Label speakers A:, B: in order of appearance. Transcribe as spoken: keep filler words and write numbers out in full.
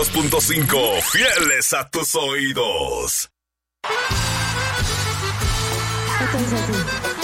A: dos punto cinco, fieles a tus oídos.
B: Esto es así.